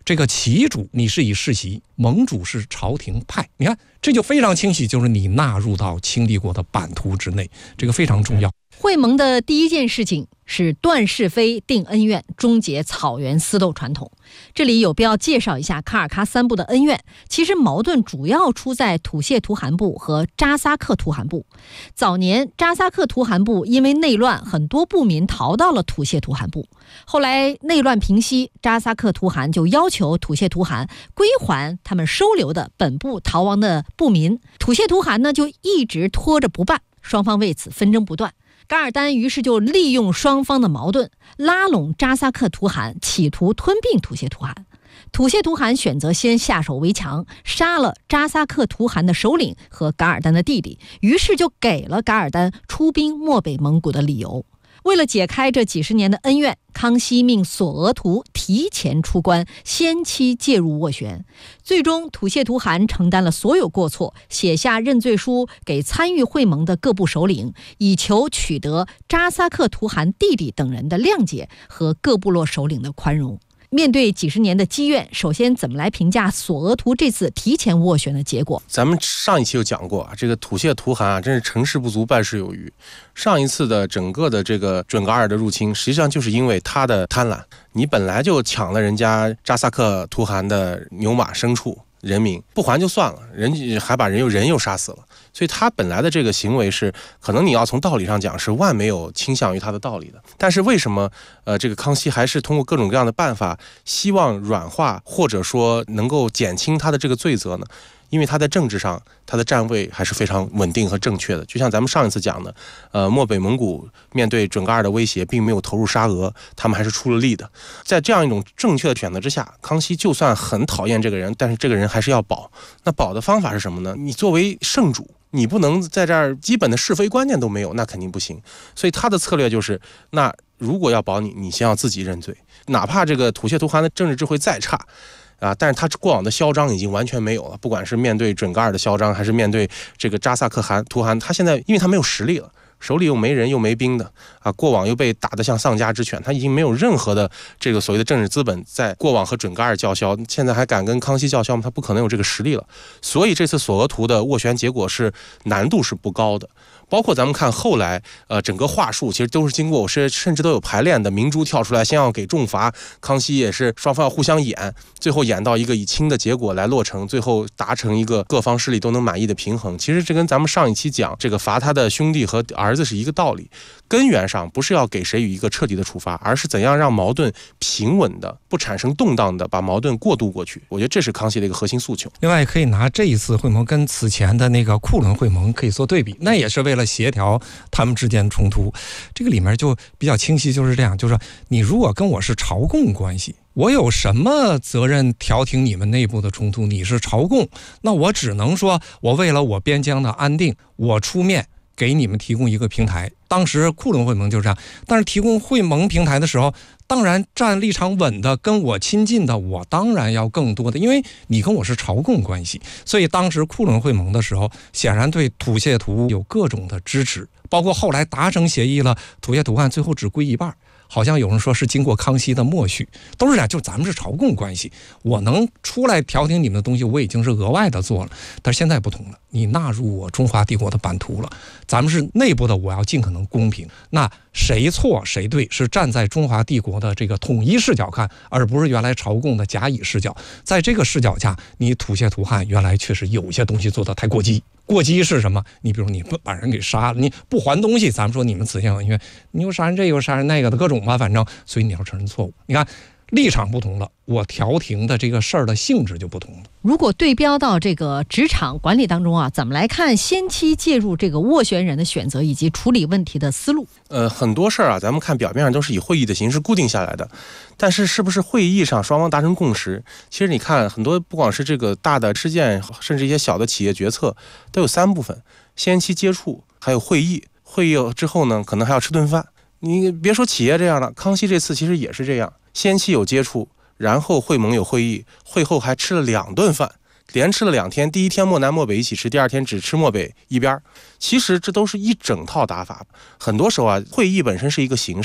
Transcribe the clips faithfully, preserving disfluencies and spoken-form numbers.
这个齐主你是以世袭，盟主是朝廷派，你看这就非常清晰，就是你纳入到清帝国的版图之内，这个非常重要。 会盟的第一件事情是断是非、定恩怨，终结草原私斗传统。这里有必要介绍一下卡尔喀三部的恩怨。其实矛盾主要出在土谢图汗部和扎萨克图汗部。早年扎萨克图汗部因为内乱，很多部民逃到了土谢图汗部。后来内乱平息，扎萨克图汗就要求土谢图汗归还他们收留的本部逃亡的部民。土谢图汗呢就一直拖着不办，双方为此纷争不断。噶尔丹于是就利用双方的矛盾，拉拢扎萨克图汗，企图吞并土谢图汗。土谢图汗选择先下手为强，杀了扎萨克图汗的首领和噶尔丹的弟弟，于是就给了噶尔丹出兵漠北蒙古的理由。为了解开这几十年的恩怨，康熙命索额图提前出关，先期介入斡旋。最终土谢图汗承担了所有过错，写下认罪书给参与会盟的各部首领，以求取得扎萨克图汗弟弟等人的谅解和各部落首领的宽容。面对几十年的积怨，首先怎么来评价索额图这次提前斡旋的结果？ 咱们上一期有讲过啊，这个土谢图汗啊，真是成事不足败事有余。上一次的整个的这个准噶尔的入侵，实际上就是因为他的贪婪，你本来就抢了人家扎萨克图汗的牛马牲畜人民，不还就算了，人还把人又人又杀死了。所以他本来的这个行为是，可能你要从道理上讲是万没有倾向于他的道理的。但是为什么呃这个康熙还是通过各种各样的办法，希望软化或者说能够减轻他的这个罪责呢？因为他在政治上，他的站位还是非常稳定和正确的。就像咱们上一次讲的，呃，漠北蒙古面对准噶尔的威胁，并没有投入沙俄，他们还是出了力的。在这样一种正确的选择之下，康熙就算很讨厌这个人，但是这个人还是要保。那保的方法是什么呢？你作为圣主，你不能在这儿基本的是非观念都没有，那肯定不行。所以他的策略就是，那如果要保你，你先要自己认罪，哪怕这个土谢图汗的政治智慧再差。啊！但是他过往的嚣张已经完全没有了，不管是面对准噶尔的嚣张，还是面对这个扎萨克汗图汗，他现在因为他没有实力了，手里又没人又没兵的啊，过往又被打得像丧家之犬，他已经没有任何的这个所谓的政治资本，在过往和准噶尔叫嚣，现在还敢跟康熙叫嚣吗？他不可能有这个实力了。所以这次索额图的斡旋结果是难度是不高的。包括咱们看后来，呃，整个话术其实都是经过，是甚至都有排练的。明珠跳出来，先要给重罚，康熙也是双方要互相演，最后演到一个以轻的结果来落成，最后达成一个各方势力都能满意的平衡。其实这跟咱们上一期讲这个罚他的兄弟和儿子是一个道理，根源上不是要给谁予一个彻底的处罚，而是怎样让矛盾平稳的、不产生动荡的把矛盾过渡过去。我觉得这是康熙的一个核心诉求。 另外，可以拿这一次会盟跟此前的那个库伦会盟可以做对比，那也是为了协调他们之间冲突。这个里面就比较清晰，就是这样，就是你如果跟我是朝贡关系，我有什么责任调停你们内部的冲突？你是朝贡，那我只能说，我为了我边疆的安定，我出面给你们提供一个平台。当时库伦会盟就是这样，但是提供会盟平台的时候，当然站立场稳的跟我亲近的，我当然要更多的，因为你跟我是朝贡关系。所以当时库伦会盟的时候，显然对土谢图有各种的支持，包括后来达成协议了，土谢图汗最后只归一半，好像有人说是经过康熙的默许，都是这样，就咱们是朝贡关系，我能出来调停你们的东西，我已经是额外的做了。但是现在不同了，你纳入我中华帝国的版图了，咱们是内部的，我要尽可能公平。那谁错谁对，是站在中华帝国的这个统一视角看，而不是原来朝贡的甲乙视角。在这个视角下，你土谢图汗原来确实有些东西做得太过激。过激是什么？你比如你不把人给杀了，你不还东西，咱们说你们此前因为你又杀人这又杀人那个的各种吧，反正所以你要承认错误。你看立场不同了，我调停的这个事儿的性质就不同了。 如果对标到这个职场管理当中啊，怎么来看先期介入这个斡旋人的选择以及处理问题的思路？ 呃，很多事儿啊，咱们看表面上都是以会议的形式固定下来的，但是是不是会议上双方达成共识？其实你看很多，不光是这个大的事件，甚至一些小的企业决策，都有三部分：先期接触，还有会议。会议之后呢，可能还要吃顿饭。你别说企业这样了，康熙这次其实也是这样，先期有接触，然后会盟有会议，会后还吃了两顿饭，连吃了两天，第一天漠南漠北一起吃，第二天只吃漠北一边。其实这都是一整套打法。很多时候啊，会议本身是一个形式，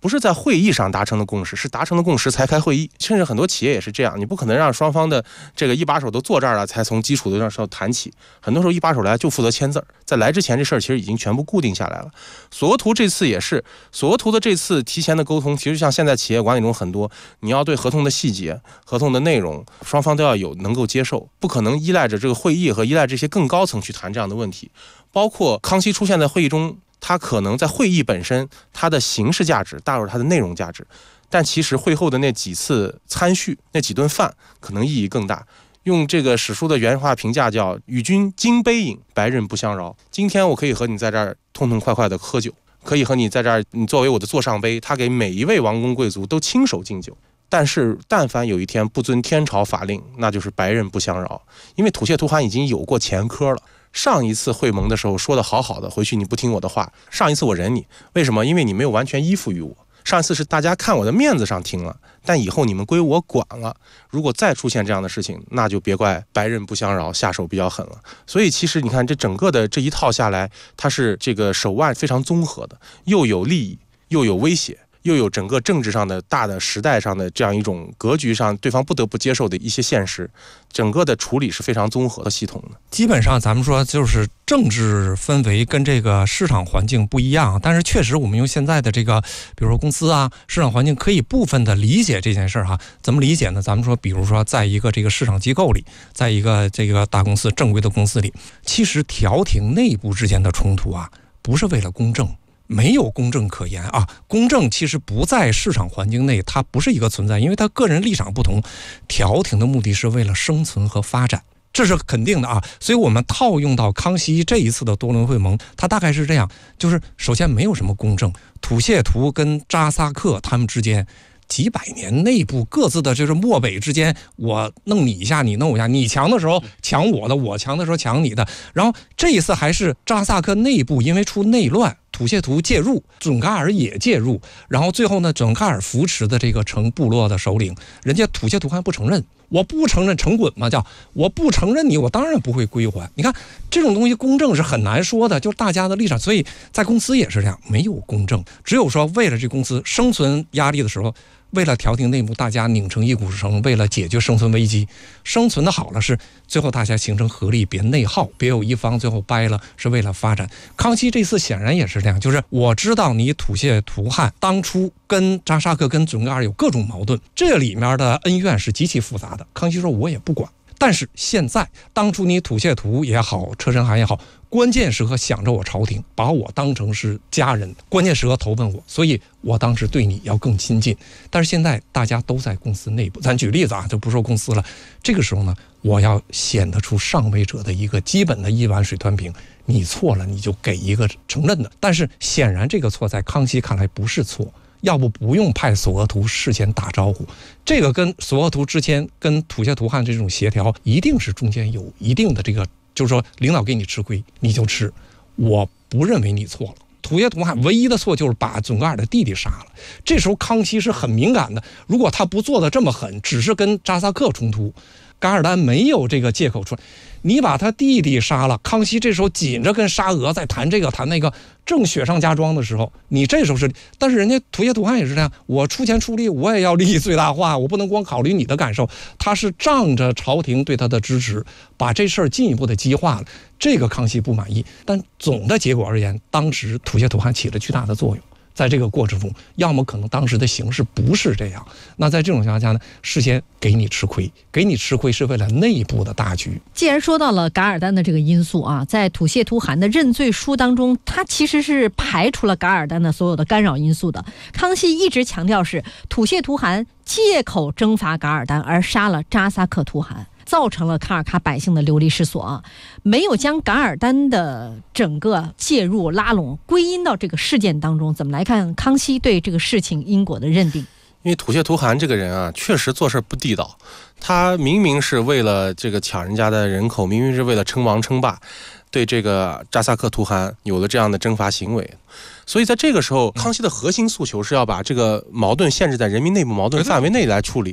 不是在会议上达成的共识，是达成的共识才开会议。甚至很多企业也是这样，你不可能让双方的这个一把手都坐这儿了才从基础的时候谈起，很多时候一把手来就负责签字儿，在来之前这事儿其实已经全部固定下来了。索额图这次也是，索额图的这次提前的沟通，其实像现在企业管理中很多，你要对合同的细节、合同的内容，双方都要有能够接受，不可能依赖着这个会议和依赖这些更高层去谈这样的问题。包括康熙出现在会议中，它可能在会议本身它的形式价值大于它的内容价值，但其实会后的那几次参叙，那几顿饭可能意义更大。用这个史书的原话评价叫与君金杯饮，白刃不相饶。今天我可以和你在这儿痛痛快快的喝酒，可以和你在这儿，你作为我的座上杯，他给每一位王公贵族都亲手敬酒。但是但凡有一天不遵天朝法令，那就是白刃不相饶。因为吐谢图汗已经有过前科了，上一次会盟的时候说的好好的，回去你不听我的话，上一次我忍你，为什么？因为你没有完全依附于我。上一次是大家看我的面子上听了，但以后你们归我管了。如果再出现这样的事情，那就别怪白刃不相饶，下手比较狠了。所以其实你看这整个的这一套下来，它是这个手腕非常综合的，又有利益，又有威胁，又有整个政治上的大的时代上的这样一种格局上对方不得不接受的一些现实，整个的处理是非常综合的系统的。 基本上咱们说就是政治氛围跟这个市场环境不一样，但是确实我们用现在的这个比如说公司啊市场环境可以部分的理解这件事儿哈。怎么理解呢？咱们说比如说在一个这个市场机构里，在一个这个大公司正规的公司里，其实调停内部之间的冲突啊不是为了公正，没有公正可言啊！公正其实不在市场环境内，它不是一个存在，因为它个人立场不同。调停的目的是为了生存和发展，这是肯定的啊。所以我们套用到康熙这一次的多伦会盟，它大概是这样：就是首先没有什么公正，吐谢图跟扎萨克他们之间几百年内部各自的就是漠北之间，我弄你一下，你弄我一下，你强的时候抢我的，我强的时候抢你的。然后这一次还是扎萨克内部因为出内乱，吐谢图介入，准噶尔也介入，然后最后呢，准噶尔扶持的这个成部落的首领，人家吐谢图汗不承认，我不承认成滚嘛，叫我不承认你，我当然不会归还。你看这种东西公正是很难说的，就是大家的立场，所以在公司也是这样，没有公正，只有说为了这公司生存压力的时候，为了调停内部，大家拧成一股绳，为了解决生存危机，生存的好了是最后大家形成合力，别内耗，别有一方最后掰了，是为了发展。康熙这次显然也是这样，就是我知道你吐谢图汗当初跟扎萨克跟准噶尔有各种矛盾，这里面的恩怨是极其复杂的。康熙说我也不管，但是现在当初你吐谢图也好，车臣汗也好，关键时刻想着我朝廷，把我当成是家人，关键时刻投奔我，所以我当时对你要更亲近。但是现在大家都在公司内部，咱举例子啊，就不说公司了。这个时候呢，我要显得出上位者的一个基本的一碗水端平，你错了你就给一个承认的。但是显然这个错在康熙看来不是错，要不不用派索额图事先打招呼。这个跟索额图之前跟吐谢图汗这种协调，一定是中间有一定的这个，就是说领导给你吃亏你就吃，我不认为你错了。吐谢图汗唯一的错就是把准噶尔的弟弟杀了，这时候康熙是很敏感的，如果他不做的这么狠，只是跟扎萨克冲突，噶尔丹没有这个借口出来，你把他弟弟杀了，康熙这时候紧着跟沙俄在谈这个谈那个，正雪上加霜的时候，你这时候是，但是人家吐谢图汗也是这样，我出钱出力，我也要利益最大化，我不能光考虑你的感受，他是仗着朝廷对他的支持，把这事儿进一步的激化了，这个康熙不满意，但总的结果而言，当时吐谢图汗起了巨大的作用。在这个过程中，要么可能当时的形势不是这样，那在这种情况下呢，事先给你吃亏，给你吃亏是为了内部的大局。 既然说到了噶尔丹的这个因素啊，在吐谢图汗的认罪书当中，他其实是排除了噶尔丹的所有的干扰因素的。康熙一直强调是吐谢图汗借口征伐噶尔丹而杀了扎萨克图汗，造成了卡尔喀百姓的流离失所啊，没有将噶尔丹的整个介入拉拢归因到这个事件当中。怎么来看康熙对这个事情因果的认定？ 因为吐谢图汗这个人啊，确实做事不地道，他明明是为了这个抢人家的人口，明明是为了称王称霸，对这个扎萨克图汗有了这样的征伐行为。所以在这个时候，康熙的核心诉求是要把这个矛盾限制在人民内部矛盾范围内来处理。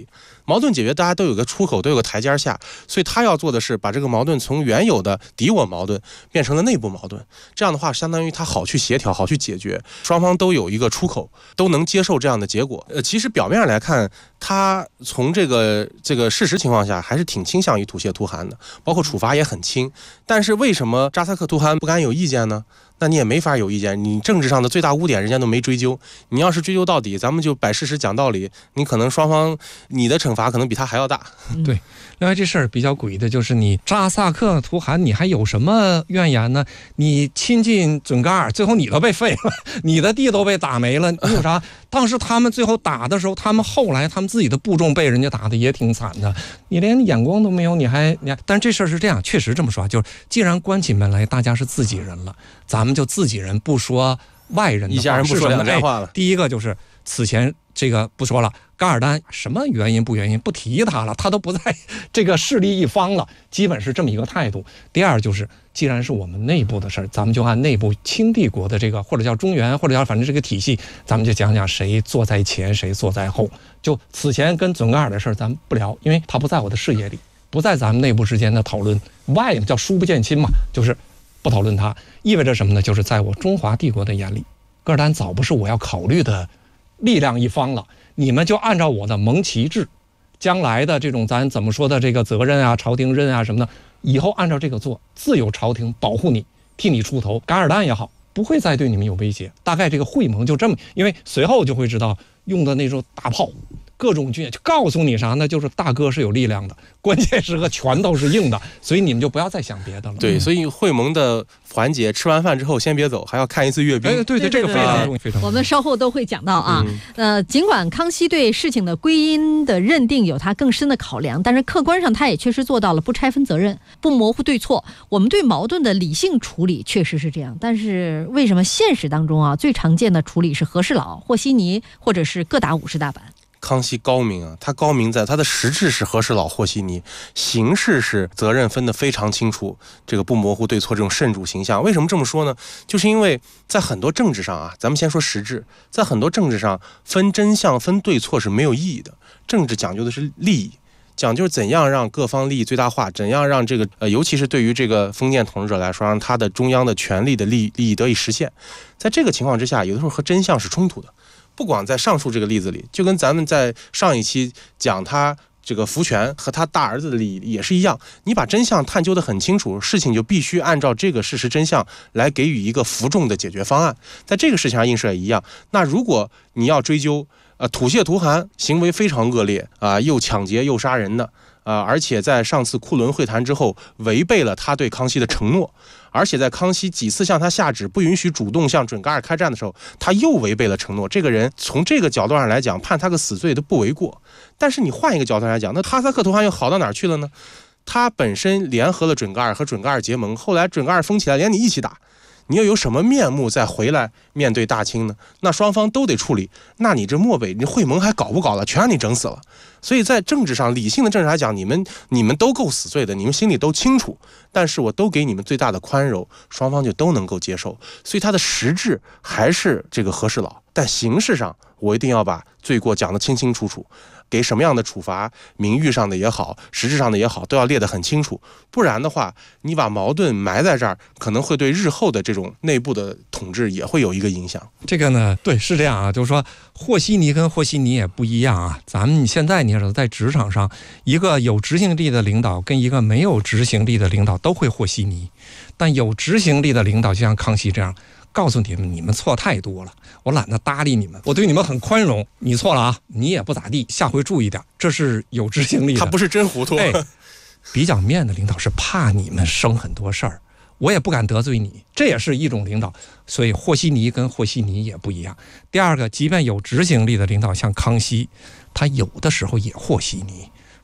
矛盾解决大家都有个出口，都有个台阶下，所以他要做的是把这个矛盾从原有的敌我矛盾变成了内部矛盾。这样的话，相当于他好去协调，好去解决，双方都有一个出口，都能接受这样的结果。呃，其实表面上来看，他从这个这个事实情况下，还是挺倾向于吐血图汗的，包括处罚也很轻。但是为什么扎萨克图汗不敢有意见呢？那你也没法有意见，你政治上的最大污点人家都没追究，你要是追究到底，咱们就摆事实讲道理，你可能双方你的惩罚可能比他还要大。 对，另外这事儿比较诡异的就是你扎萨克图汗，你还有什么怨言呢？你亲近准噶尔，最后你都被废了，你的地都被打没了，你有啥？当时他们最后打的时候，他们后来他们自己的部众被人家打的也挺惨的，你连眼光都没有，你还你还？但是这事儿是这样，确实这么说，就是既然关起门来，大家是自己人了，咱们就自己人不说外人的话， 一家人不说两家话了。 第一个就是此前这个不说了，噶尔丹什么原因不原因不提他了，他都不在这个势力一方了，基本是这么一个态度。第二就是，既然是我们内部的事儿，咱们就按内部清帝国的这个，或者叫中原，或者叫反正这个体系，咱们就讲讲谁坐在前，谁坐在后。就此前跟准噶尔的事儿，咱们不聊，因为他不在我的视野里，不在咱们内部之间的讨论。外叫疏不见亲嘛，就是不讨论它，意味着什么呢？就是在我中华帝国的眼里，噶尔丹早不是我要考虑的力量一方了。你们就按照我的盟旗制，将来的这种咱怎么说的这个责任啊、朝廷任啊什么的，以后按照这个做，自有朝廷保护你，替你出头。噶尔丹也好，不会再对你们有威胁。大概这个会盟就这么，因为随后就会知道用的那种大炮。各种军就告诉你啥呢？就是大哥是有力量的，关键时刻拳头是硬的，所以你们就不要再想别的了。 对，所以会盟的环节，吃完饭之后先别走，还要看一次阅兵。 哎，对对，这个非常重要，非常重要。 我们稍后都会讲到啊。嗯、呃，尽管康熙对事情的归因的认定有他更深的考量，但是客观上他也确实做到了不拆分责任，不模糊对错。我们对矛盾的理性处理确实是这样，但是为什么现实当中啊，最常见的处理是和事佬、和稀泥，或者是各打五十大板？ 康熙高明啊，他高明在他的实质是和事佬和稀泥，形式是责任分得非常清楚，这个不模糊对错，这种慎主形象。为什么这么说呢？就是因为在很多政治上啊，咱们先说实质，在很多政治上分真相分对错是没有意义的。政治讲究的是利益，讲究怎样让各方利益最大化，怎样让这个呃，尤其是对于这个封建统治者来说，让他的中央的权力的利益利益得以实现。在这个情况之下，有的时候和真相是冲突的。不光在上述这个例子里，就跟咱们在上一期讲他这个福全和他大儿子的利益也是一样，你把真相探究得很清楚，事情就必须按照这个事实真相来给予一个服众的解决方案。在这个事情上映射也一样。那如果你要追究，呃，吐血图汗行为非常恶劣啊、呃，又抢劫又杀人的啊、呃，而且在上次库伦会谈之后违背了他对康熙的承诺。而且在康熙几次向他下旨不允许主动向准噶尔开战的时候，他又违背了承诺。这个人从这个角度上来讲，判他个死罪都不为过。但是你换一个角度来讲，那哈萨克图汗又好到哪儿去了呢？他本身联合了准噶尔，和准噶尔结盟，后来准噶尔疯起来，连你一起打，你又有什么面目再回来面对大清呢？那双方都得处理，那你这漠北，你会盟还搞不搞了？全让你整死了。所以在政治上，理性的政治来讲，你们你们都够死罪的，你们心里都清楚。但是我都给你们最大的宽容，双方就都能够接受。所以它的实质还是这个和事佬，但形式上我一定要把罪过讲得清清楚楚。给什么样的处罚，名誉上的也好，实质上的也好，都要列得很清楚。不然的话，你把矛盾埋在这儿，可能会对日后的这种内部的统治也会有一个影响。 这个呢，对，是这样啊，就是说和稀泥跟和稀泥也不一样啊。咱们现在你知道，在职场上，一个有执行力的领导跟一个没有执行力的领导都会和稀泥，但有执行力的领导就像康熙这样，告诉你们，你们错太多了，我懒得搭理你们，我对你们很宽容，你错了啊，你也不咋地，下回注意点，这是有执行力的。 他不是真糊涂。 哎，比较面的领导是怕你们生很多事儿，我也不敢得罪你，这也是一种领导。所以和稀泥跟和稀泥也不一样。第二个，即便有执行力的领导，像康熙，他有的时候也和稀泥。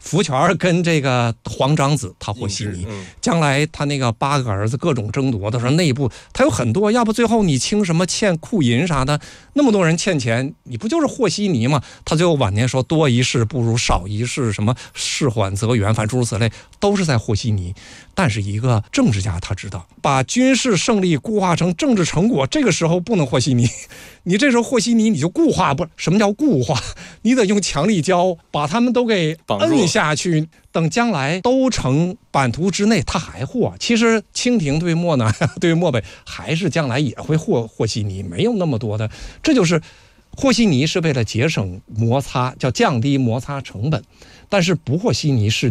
福全跟这个皇长子他和稀泥， 嗯、 将来他那个八个儿子各种争夺的时候，内部他有很多，要不最后你清什么欠库银啥的，那么多人欠钱，你不就是和稀泥吗？他最后晚年说多一事不如少一事，什么事缓则圆，反正诸如此类，都是在和稀泥。但是一个政治家他知道，把军事胜利固化成政治成果，这个时候不能和稀泥。你这时候和稀泥，你就固化不？什么叫固化？你得用强力胶把他们都给摁下去，等将来都成版图之内，他还和。其实清廷对漠南、对漠北还是将来也会和和稀泥，没有那么多的。这就是和稀泥是为了节省摩擦，叫降低摩擦成本，但是不和稀泥是